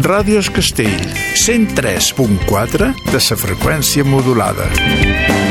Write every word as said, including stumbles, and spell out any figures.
Ràdio Es Castell, cent tres punt quatre de la freqüència modulada.